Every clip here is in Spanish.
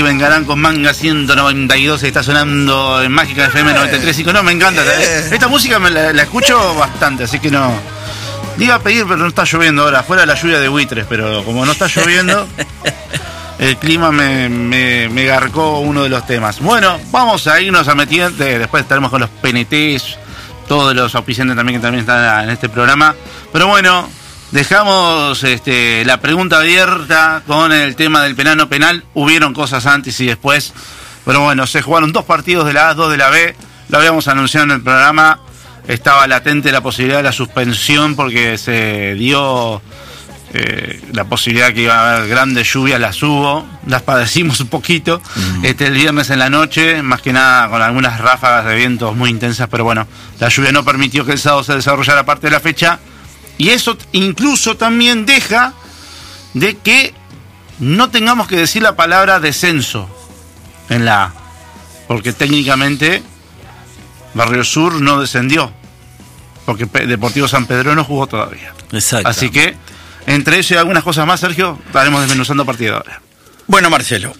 Ricky Vengarán con Manga 192, está sonando en Mágica FM 93.5. No, me encanta. Esta música la escucho bastante, así que no. Le iba a pedir, pero no está lloviendo ahora. Fuera la lluvia de buitres, pero como no está lloviendo, el clima me garcó uno de los temas. Bueno, vamos a irnos a metiendo. Después estaremos con los PNTs, todos los auspiciantes también que también están en este programa. Pero bueno, dejamos la pregunta abierta con el tema del penal no penal. Hubieron cosas antes y después. Pero bueno, se jugaron 2 partidos de la A, 2 de la B. Lo habíamos anunciado en el programa. Estaba latente la posibilidad de la suspensión porque se dio la posibilidad que iba a haber grandes lluvias. Las hubo, las padecimos un poquito el viernes en la noche, más que nada con algunas ráfagas de vientos muy intensas, pero bueno, la lluvia no permitió que el sábado se desarrollara parte de la fecha, y eso incluso también deja de que no tengamos que decir la palabra descenso en la A, porque técnicamente Barrio Sur no descendió, porque Deportivo San Pedro no jugó todavía. Exacto. Así que, entre eso y algunas cosas más, Sergio, estaremos desmenuzando a partir de ahora. Bueno, Marcelo,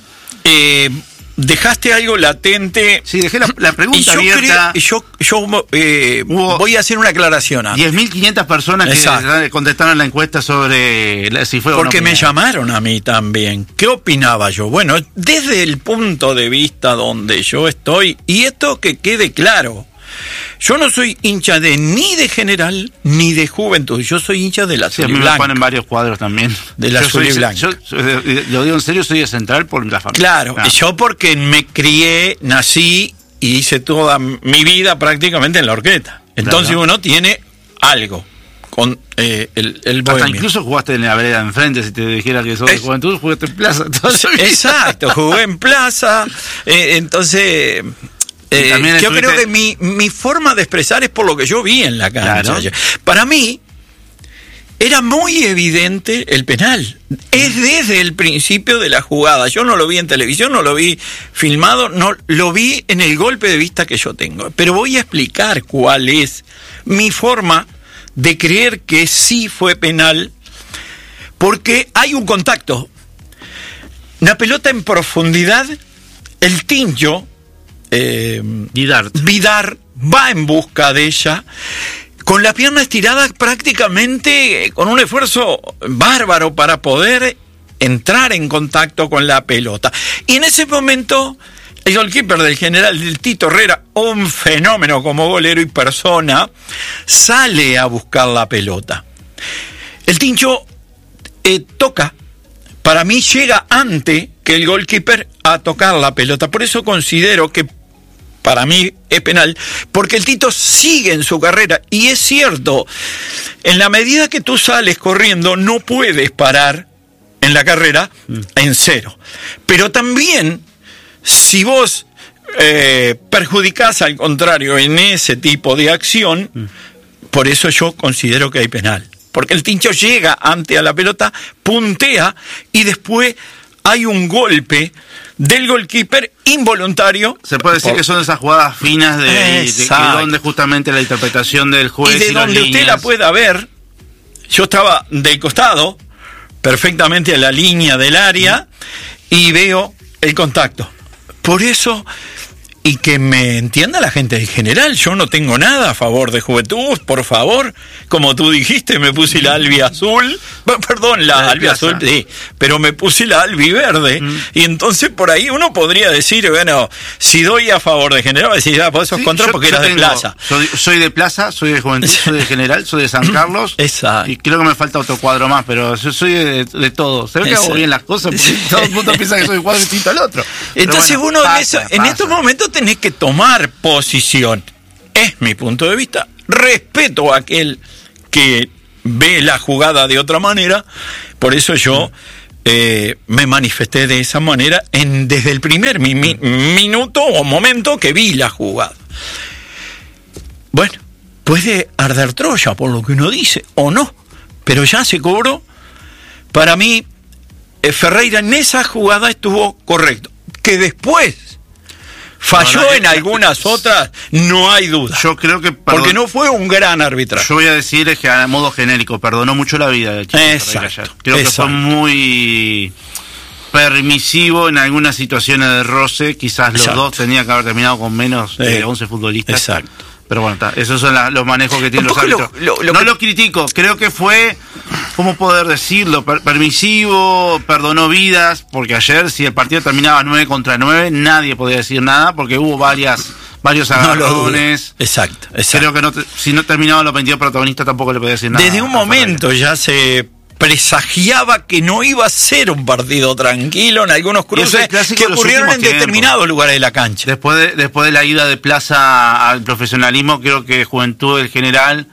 dejaste algo latente. Sí, dejé la pregunta abierta. Yo voy a hacer una aclaración. 10.500 personas que contestaron la encuesta sobre si fue o no. Porque me llamaron a mí también. ¿Qué opinaba yo? Bueno, desde el punto de vista donde yo estoy, y esto que quede claro, yo no soy hincha ni de General ni de Juventud. Yo soy hincha de la azul y blanca. A mí me ponen varios cuadros también. De la azul y blanca. Yo lo digo en serio, soy de Central por la familia. Claro, yo porque me crié, nací y hice toda mi vida prácticamente en la Orqueta. Entonces uno tiene algo con el bohemio. Hasta incluso jugaste en la vereda de enfrente. Si te dijera que sos de Juventud, jugaste en Plaza. Exacto, jugué en Plaza. Entonces... yo creo que mi forma de expresar es por lo que yo vi en la cancha. Claro. Para mí, era muy evidente el penal. Es desde el principio de la jugada. Yo no lo vi en televisión, no lo vi filmado, no lo vi en el golpe de vista que yo tengo. Pero voy a explicar cuál es mi forma de creer que sí fue penal, porque hay un contacto. Una pelota en profundidad, el Tincho... Vidar va en busca de ella con la pierna estirada, prácticamente con un esfuerzo bárbaro para poder entrar en contacto con la pelota, y en ese momento el goalkeeper del General, del Tito Herrera, un fenómeno como golero y persona, sale a buscar la pelota. El Tincho toca, para mí llega antes que el goalkeeper a tocar la pelota. Por eso considero que para mí es penal, porque el Tito sigue en su carrera, y es cierto, en la medida que tú sales corriendo no puedes parar en la carrera en cero, pero también si vos perjudicás al contrario en ese tipo de acción, por eso yo considero que hay penal, porque el Tincho llega ante a la pelota, puntea, y después hay un golpe del goalkeeper involuntario. Se puede decir que son esas jugadas finas de donde justamente la interpretación del juez y de donde usted la pueda ver. Yo estaba del costado, perfectamente a la línea del área, y veo el contacto. Por eso, y que me entienda la gente en general, yo no tengo nada a favor de Juventud, por favor, como tú dijiste, me puse la albiazul, perdón, la albiazul, sí, pero me puse la albiverde, y entonces por ahí uno podría decir, bueno, si doy a favor de General, decir, vos sos contra porque eras de Plaza. Soy de Plaza, soy de Juventud, soy de General, soy de San Carlos, y creo que me falta otro cuadro más, pero yo soy de todo. Se ve que hago bien las cosas, porque todo el mundo piensa que soy un cuadro distinto al otro. Entonces bueno, uno en estos momentos tenés que tomar posición. Es mi punto de vista. Respeto a aquel que ve la jugada de otra manera. Por eso yo me manifesté de esa manera desde el primer minuto o momento que vi la jugada. Bueno, puede arder Troya por lo que uno dice o no, pero ya se cobró. Para mí, Ferreira en esa jugada estuvo correcto. Que después falló en algunas otras, no hay duda. Yo creo que... porque no fue un gran arbitraje. Yo voy a decir es que a modo genérico, perdonó mucho la vida de Chico Ferreira ayer. Creo que fue muy... permisivo en algunas situaciones de roce. Quizás los Exacto. dos tenían que haber terminado con menos de 11 futbolistas. Exacto. Pero bueno, esos son los manejos que tienen Un los poco árbitros. lo No que- lo critico, creo que fue, ¿cómo poder decirlo? Permisivo, perdonó vidas, porque ayer si el partido terminaba 9-9, nadie podía decir nada, porque hubo varios No lo dudo. agarrones. Exacto. Creo que si no terminaban los 22 protagonistas tampoco le podía decir nada. Desde un momento ya se presagiaba que no iba a ser un partido tranquilo en algunos Y es el cruces clásico que de los ocurrieron en últimos tiempos. determinados lugares de la cancha. Después de la ida de Plaza al profesionalismo, creo que Juventud del General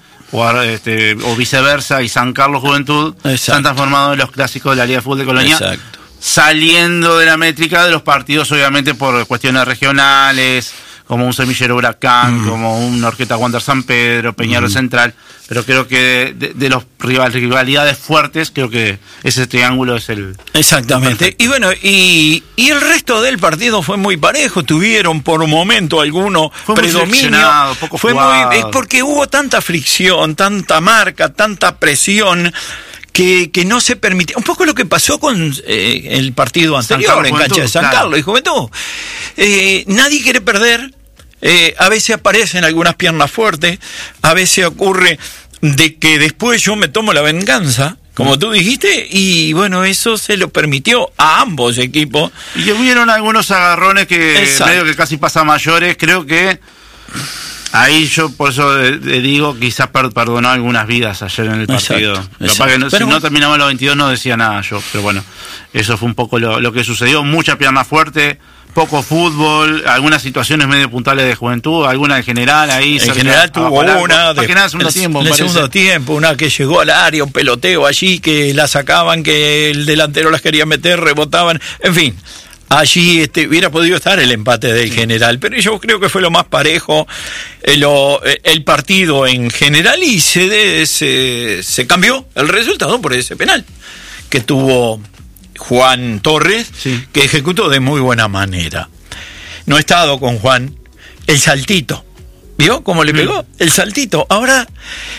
o viceversa y San Carlos Juventud Exacto. se han transformado en los clásicos de la Liga de Fútbol de Colonia, Exacto. saliendo de la métrica de los partidos, obviamente por cuestiones regionales, como un Semillero Huracán, como un Orqueta Wander San Pedro, Peñarol Central, pero creo que de los rivalidades fuertes, creo que ese triángulo es el... Exactamente. perfecto. Y bueno, y el resto del partido fue muy parejo. Tuvieron por un momento alguno Fue muy predominio. friccionado, poco Fue jugado. muy, porque hubo tanta fricción, tanta marca, tanta presión que no se permitía. Un poco lo que pasó con el partido anterior Carlos, en cancha de Juventud, San claro. Carlos y Juventud. Nadie quiere perder. A veces aparecen algunas piernas fuertes, a veces ocurre de que después yo me tomo la venganza, como tú dijiste, y bueno, eso se lo permitió a ambos equipos. Y hubieron algunos agarrones que Exacto. medio que casi pasan mayores, creo que ahí yo por eso le digo, quizás perdonó algunas vidas ayer en el partido. Exacto, Capaz exacto. que Pero si bueno. no terminaba los 22 no decía nada yo, pero bueno, eso fue un poco lo que sucedió, mucha pierna fuerte, poco fútbol, algunas situaciones medio puntuales de Juventud, alguna en general ahí. En general tuvo una de segundo tiempo, me en el parece. segundo tiempo, una que llegó al área, un peloteo allí, que la sacaban, que el delantero las quería meter, rebotaban, en fin. Allí hubiera podido estar el empate del general, pero yo creo que fue lo más parejo el partido en general y se cambió el resultado por ese penal que tuvo Juan Torres, Sí. que ejecutó de muy buena manera. No he estado con Juan, el saltito, ¿vio cómo le pegó? El saltito. Ahora,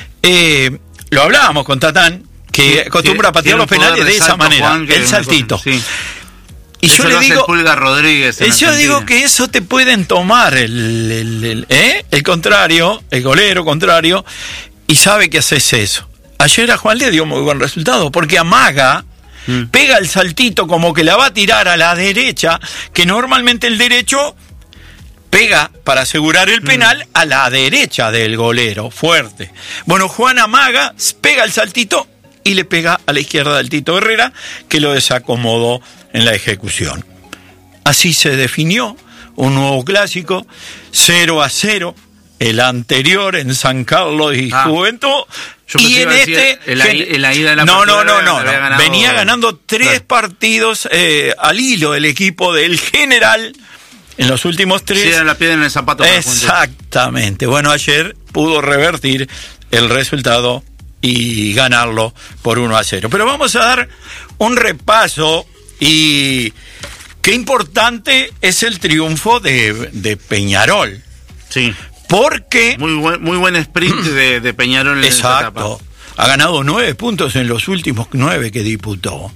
lo hablábamos con Tatán, que acostumbra a patear los penales de esa manera, Juan, el saltito. Sí. Y Eso yo lo le hace digo, el Pulga Rodríguez en yo Argentina. digo que eso te pueden tomar el contrario, el golero contrario, y sabe que haces eso. Ayer a Juan le dio muy buen resultado, porque amaga, pega el saltito como que la va a tirar a la derecha, que normalmente el derecho pega para asegurar el penal a la derecha del golero, fuerte. Bueno, Juan amaga, pega el saltito y le pega a la izquierda del Tito Herrera, que lo desacomodó en la ejecución. Así se definió un nuevo clásico, 0-0, el anterior en San Carlos y Juventud. Yo pensé Y que en iba a decir, en la ida de la no, apertura no, había ganado- venía ganando 3 partidos al hilo el equipo del general en los últimos 3. Sí, era la piedra en el zapato. para Juventud. Exactamente. Bueno, ayer pudo revertir el resultado y ganarlo por 1-0. Pero vamos a dar un repaso y qué importante es el triunfo de Peñarol. Sí. Porque... Muy buen sprint de Peñarol en esa etapa. Exacto. Ha ganado 9 puntos en los últimos 9 que disputó.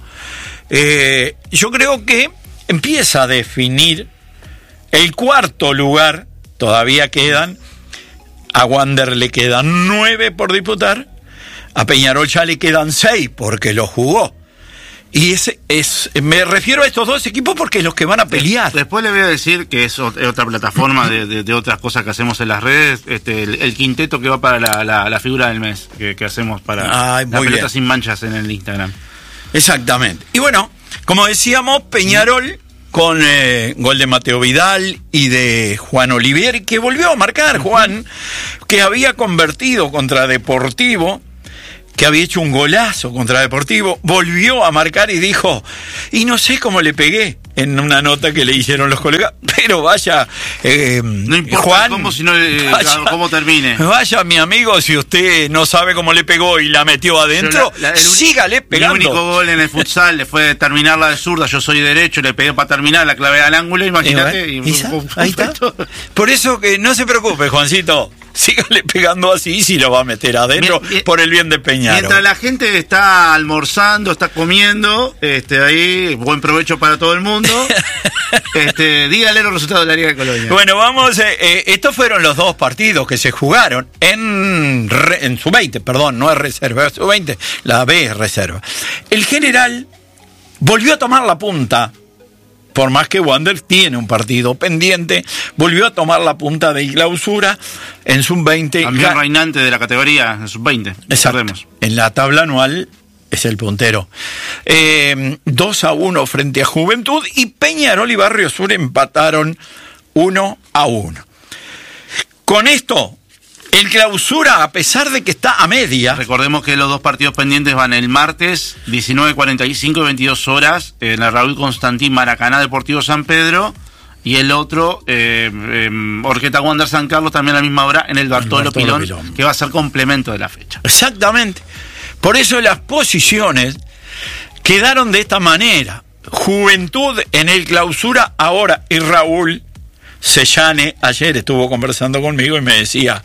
Yo creo que empieza a definir el cuarto lugar. Todavía quedan. A Wander le quedan 9 por disputar. A Peñarol ya le quedan 6 porque lo jugó. Y me refiero a estos dos equipos porque es los que van a pelear. Después le voy a decir que es otra plataforma de otras cosas que hacemos en las redes, el quinteto que va para la figura del mes, que hacemos para la pelota bien. sin manchas en el Instagram. Exactamente. Y bueno, como decíamos, Peñarol con gol de Mateo Vidal y de Juan Olivier, que volvió a marcar Juan, que había convertido contra Deportivo, que había hecho un golazo contra Deportivo, volvió a marcar y dijo, y no sé cómo le pegué, en una nota que le hicieron los colegas, pero vaya, No importa Juan, cómo, sino cómo termine. Vaya, mi amigo, si usted no sabe cómo le pegó y la metió adentro, sígale pegando. El único gol en el futsal le fue terminarla de zurda, yo soy derecho, le pegué para terminar, la clavé al ángulo, imagínate. Ahí está. Por eso que no se preocupe, Juancito. sígale pegando así si lo va a meter adentro por el bien de Peñarol. Mientras la gente está almorzando, está comiendo, ahí, buen provecho para todo el mundo. Dígale los resultados de la Liga de Colonia. Bueno, vamos, estos fueron los dos partidos que se jugaron en sub-20, perdón, no es reserva, es sub-20, la B es reserva. El General volvió a tomar la punta, por más que Wander tiene un partido pendiente, volvió a tomar la punta de Clausura en sub-20. También reinante de la categoría en sub-20. Exacto. En la tabla anual es el puntero. 2-1 frente a Juventud, y Peñarol y Barrio Sur empataron 1-1. Con esto, el Clausura, a pesar de que está a media... Recordemos que los dos partidos pendientes van el martes, 19:45 y 22 horas, en la Raúl Constantín Maracaná Deportivo San Pedro, y el otro, Horqueta Wander San Carlos, también a la misma hora, en el Bartolo Pilón, que va a ser complemento de la fecha. Exactamente. Por eso las posiciones quedaron de esta manera. Juventud en el Clausura ahora, y Raúl Sellane ayer estuvo conversando conmigo y me decía,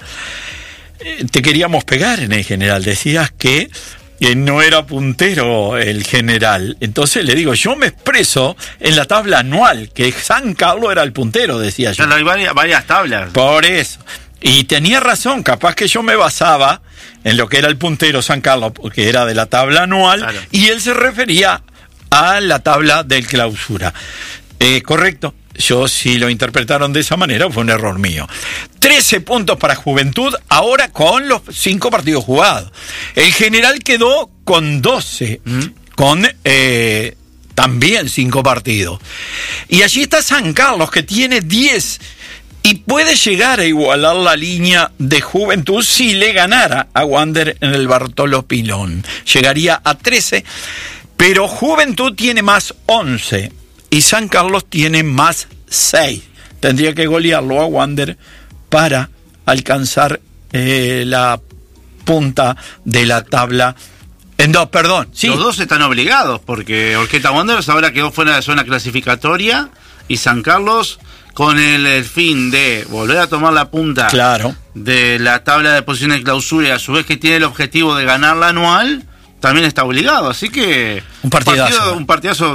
te queríamos pegar en el General, decías que no era puntero el General. Entonces le digo, yo me expreso en la tabla anual, que San Carlos era el puntero, decía yo. Hay varias tablas. Por eso. Y tenía razón, capaz que yo me basaba en lo que era el puntero San Carlos, porque era de la tabla anual, claro, y él se refería a la tabla del Clausura. Correcto. Yo, si lo interpretaron de esa manera, fue un error mío. 13 puntos para Juventud, ahora con los 5 partidos jugados. El General quedó con 12, con también 5 partidos. Y allí está San Carlos, que tiene 10, y puede llegar a igualar la línea de Juventud si le ganara a Wander en el Bartolo Pilón. Llegaría a 13, pero Juventud tiene más 11. Y San Carlos tiene más 6. Tendría que golearlo a Wander para alcanzar la punta de la tabla. No, perdón. Sí. Los dos están obligados, porque Horqueta Wanderers ahora quedó fuera de la zona clasificatoria, y San Carlos, con el fin de volver a tomar la punta, claro, de la tabla de posiciones de Clausura, y a su vez que tiene el objetivo de ganar la anual, también está obligado, así que un partidazo. Un partidazo.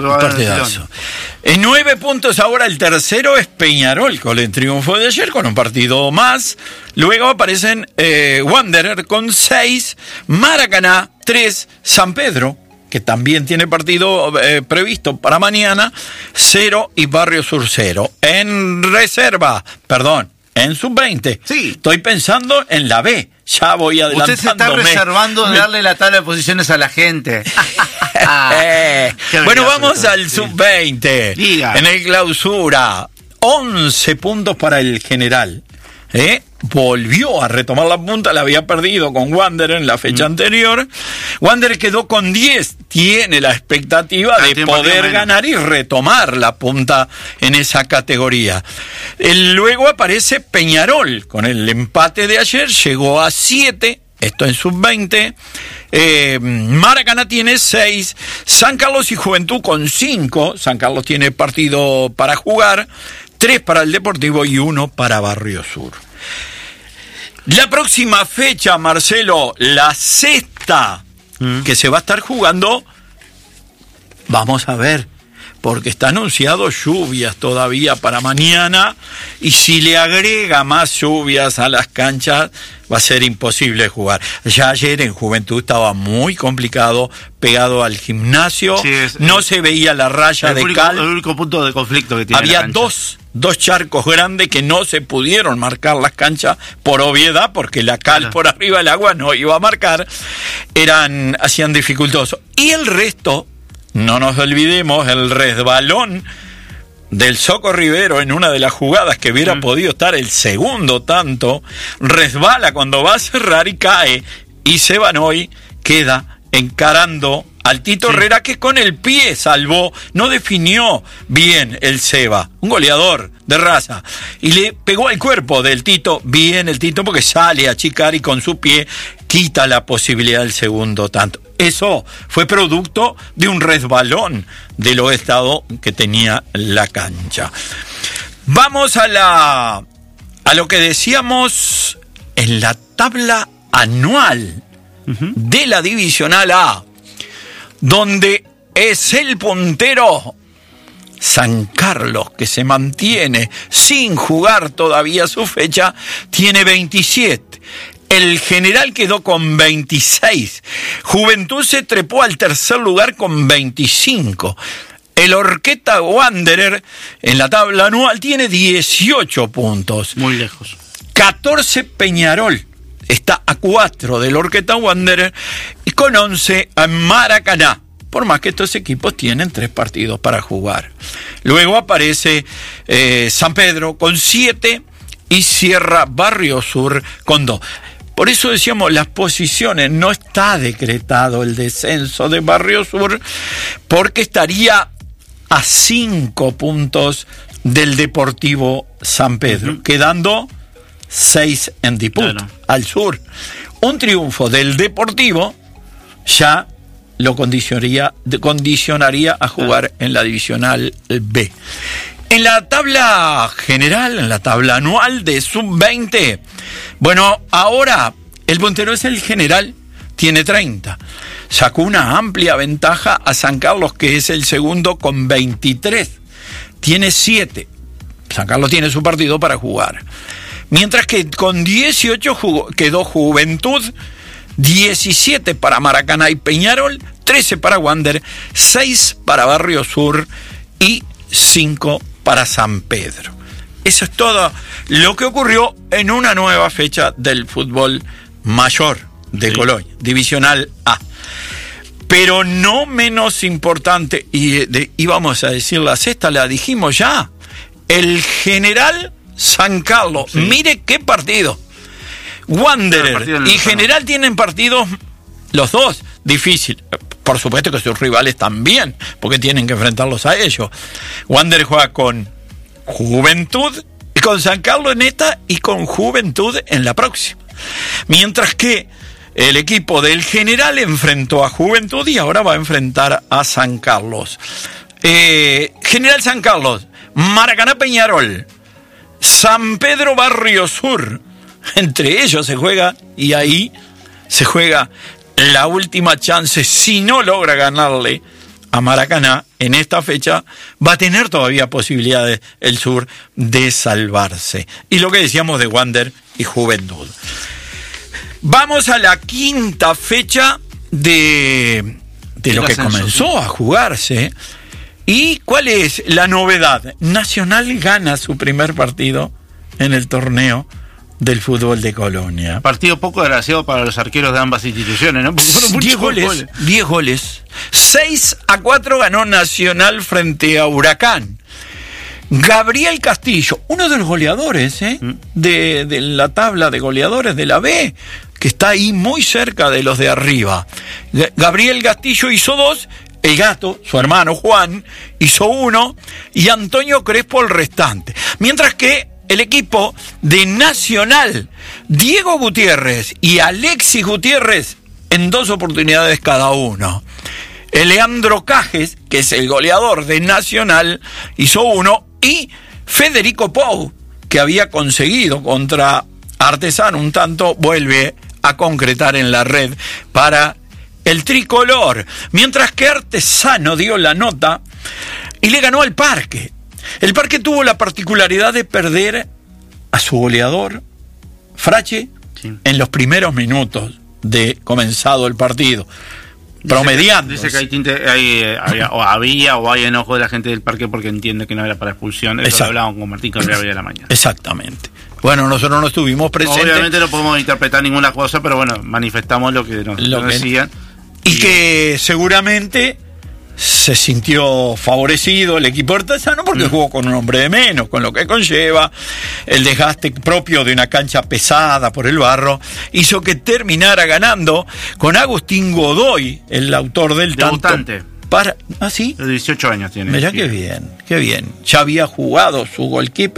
En 9 puntos ahora, el tercero es Peñarol, con el triunfo de ayer, con un partido más. Luego aparecen Wanderer con 6, Maracaná 3, San Pedro, que también tiene partido previsto para mañana, 0, y Barrio Sur 0. En reserva, en sub-20. Sí. Estoy pensando en la B. Ya voy adelantándome. Usted se está reservando de darle la tabla de posiciones a la gente. Bueno, vamos al sub-20. Diga. En el Clausura, 11 puntos para el General. Volvió a retomar la punta, la había perdido con Wander en la fecha anterior. Wander quedó con 10, tiene la expectativa de poder ganar y retomar la punta en esa categoría. Luego aparece Peñarol, con el empate de ayer, llegó a 7, esto en sub-20. Maracaná tiene 6, San Carlos y Juventud con 5, San Carlos tiene partido para jugar, 3 para el Deportivo y 1 para Barrio Sur. La próxima fecha, Marcelo, la sexta, que se va a estar jugando, vamos a ver, porque está anunciado lluvias todavía para mañana, y si le agrega más lluvias a las canchas, va a ser imposible jugar. Ya ayer en Juventud estaba muy complicado, pegado al gimnasio, sí, no se veía la raya de cal. El único punto de conflicto que tiene había la cancha. Dos charcos grandes que no se pudieron marcar las canchas por obviedad, porque la cal por arriba del agua no iba a marcar, hacían dificultoso. Y el resto, no nos olvidemos, el resbalón del Soco Rivero en una de las jugadas que hubiera podido estar el segundo tanto, resbala cuando va a cerrar y cae, y Sebanoy queda encarando al Tito Herrera, que con el pie salvó, no definió bien el Seba, un goleador de raza, y le pegó al cuerpo del Tito, bien el Tito, porque sale a achicar y con su pie quita la posibilidad del segundo tanto. Eso fue producto de un resbalón de lo estado que tenía la cancha. Vamos a lo que decíamos en la tabla anual de la Divisional A, donde es el puntero San Carlos, que se mantiene sin jugar todavía su fecha, tiene 27. El General quedó con 26. Juventud se trepó al tercer lugar con 25. El Horqueta Wanderer en la tabla anual tiene 18 puntos. Muy lejos. 14 Peñarol. Está a 4 del Horqueta Wanderer y con 11 a Maracaná. Por más que estos equipos tienen 3 partidos para jugar. Luego aparece San Pedro con 7 y cierra Barrio Sur con 2. Por eso decíamos, las posiciones, no está decretado el descenso de Barrio Sur, porque estaría a 5 puntos del Deportivo San Pedro, quedando 6 en disputa, al sur. Un triunfo del Deportivo ya lo condicionaría a jugar en la Divisional B. En la tabla general, en la tabla anual de Sub-20, bueno, ahora el puntero es el General, tiene 30. Sacó una amplia ventaja a San Carlos, que es el segundo, con 23. Tiene 7. San Carlos tiene su partido para jugar. Mientras que con 18 quedó Juventud, 17 para Maracaná y Peñarol, 13 para Wander, 6 para Barrio Sur y 5 para San Pedro. Eso es todo lo que ocurrió en una nueva fecha del fútbol mayor de Colonia, Divisional A. Pero no menos importante, y vamos a decir la sexta, la dijimos ya, el General San Carlos. Sí. Mire qué partido. Wanderer y General tienen partidos, los dos, difíciles. Por supuesto que sus rivales también, porque tienen que enfrentarlos a ellos. Wanderer juega con Juventud, y con San Carlos en esta, y con Juventud en la próxima. Mientras que el equipo del General enfrentó a Juventud y ahora va a enfrentar a San Carlos. General San Carlos, Maracaná Peñarol, San Pedro Barrio Sur. Entre ellos se juega, y ahí se juega la última chance. Si no logra ganarle a Maracaná en esta fecha, va a tener todavía posibilidades el sur de salvarse. Y lo que decíamos de Wander y Juventud. Vamos a la quinta fecha de lo que comenzó a jugarse. ¿Y cuál es la novedad? Nacional gana su primer partido en el torneo del fútbol de Colonia. Partido poco agraciado para los arqueros de ambas instituciones, ¿no? 10 goles. 6-4 ganó Nacional frente a Huracán. Gabriel Castillo, uno de los goleadores de la tabla de goleadores de la B, que está ahí muy cerca de los de arriba. Gabriel Castillo hizo 2, el Gato, su hermano Juan, hizo 1, y Antonio Crespo el restante. Mientras que el equipo de Nacional, Diego Gutiérrez y Alexis Gutiérrez, en 2 oportunidades cada uno. El Leandro Cajes, que es el goleador de Nacional, hizo 1, y Federico Pou, que había conseguido contra Artesano un tanto, vuelve a concretar en la red para el tricolor. Mientras que Artesano dio la nota y le ganó al Parque. El Parque tuvo la particularidad de perder a su goleador, Frache, en los primeros minutos de comenzado el partido. Promediando. Dice que hay enojo de la gente del Parque porque entiende que no era para expulsión. Eso lo hablábamos con Martín Cabrera hoy de la mañana. Exactamente. Bueno, nosotros no estuvimos presentes. Obviamente no podemos interpretar ninguna cosa, pero bueno, manifestamos lo que nos decían. Y que seguramente se sintió favorecido el equipo artesano porque jugó con un hombre de menos, con lo que conlleva el desgaste propio de una cancha pesada por el barro, hizo que terminara ganando con Agustín Godoy, el autor del debutante. ¿Ah, sí? De 18 años tiene. Mirá qué bien. Ya había jugado su goalkeeper